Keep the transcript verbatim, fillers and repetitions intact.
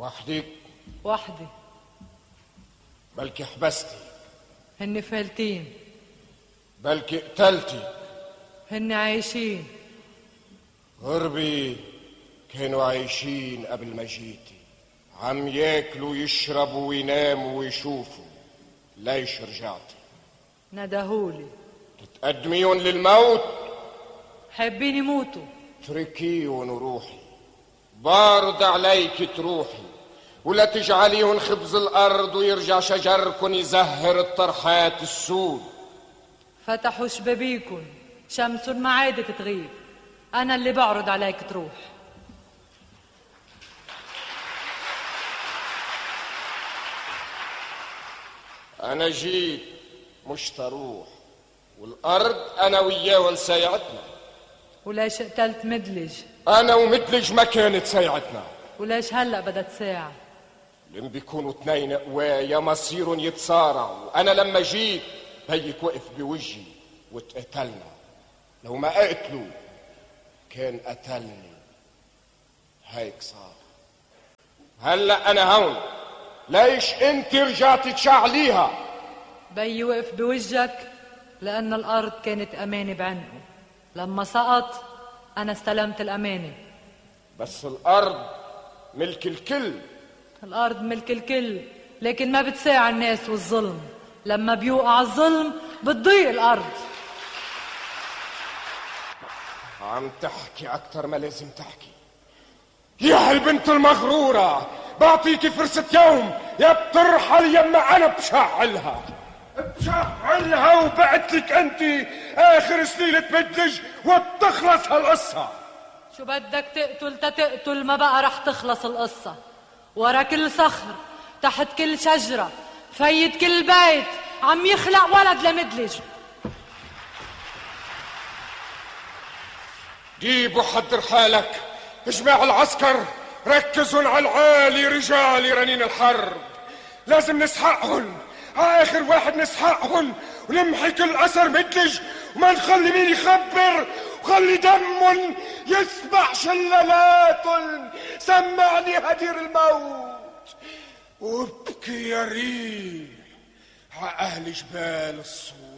وحدك؟ وحدي. بلكي حبستي. هن فالتين. بلكي قتلتي. هن عايشين. غربي كانوا عايشين قبل ما جيتي، عم ياكلوا يشربوا ويناموا ويشوفوا. ليش رجعتي؟ ندهولي. تتقدميهم للموت؟ حابين يموتوا. تركيهم وروحي، بارد عليك تروحي، ولا تجعليهم خبز الأرض ويرجع شجركن يزهر الطرحات السود. فتحوا شبابيكن، شمس ما عادت تغيب، أنا اللي بعرض عليك تروح. أنا جيت مش تروح، والأرض أنا وياهن سايعتنا. وليش قتلت مدلج؟ أنا ومدلج ما كانت سايعتنا. وليش هلأ بدها تساعد؟ لم بيكونوا اتنين قوايا مصيرهم يتصارعوا. أنا لما جيت هيك وقف بوجهي واتقتلنا. لو ما قتلوا كان قتلني. هيك صار. هلأ أنا هون. ليش انت رجعتي تشعليها؟ بيي وقف بوجهك لأن الأرض كانت أمانة بعنقه. لما سقط أنا استلمت الأمانة. بس الأرض ملك الكل. الأرض ملك الكل، لكن ما بتساع الناس والظلم. لما بيوقع الظلم بتضيق الأرض. عم تحكي أكتر ما لازم تحكي. يا هالبنت المغرورة، بعطيكي فرصة يوم يا بترحل يما أنا بشعلها. بشعلها وبعتلك أنت آخر سنين تمدج وبتخلص هالقصة. شو بدك تقتل تتقتل، ما بقى رح تخلص القصة. ورا كل صخر، تحت كل شجرة، فايد كل بيت عم يخلق ولد لمدلج. جيب وحضر حالك، اجمع العسكر، ركزوا على العالي رجال رنين الحرب. لازم نسحقهم، آخر واحد نسحقهم ونمحي كل أثر مدلج، وما نخلي مين يخبر، وخلي دمهم يسبح شلالاتهم. سمعني هدير الموت، وابكي يا ريح ع أهل جبال الصور.